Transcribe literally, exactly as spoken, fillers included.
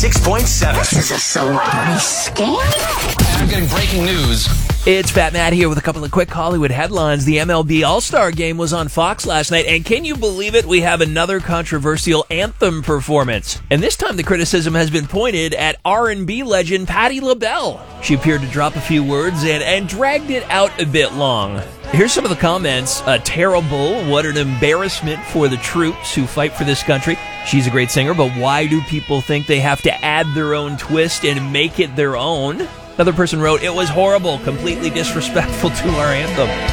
six point seven. This is a celebrity scam? I'm getting breaking news. It's Fat Matt here with a couple of quick Hollywood headlines. The M L B All-Star Game was on Fox last night, and can you believe it? We have another controversial anthem performance. And this time the criticism has been pointed at R and B legend Patti LaBelle. She appeared to drop a few words and, and dragged it out a bit long. Here's some of the comments. Uh, terrible. What an embarrassment for the troops who fight for this country. She's a great singer, but why do people think they have to add their own twist and make it their own? Another person wrote, it was horrible, completely disrespectful to our anthem.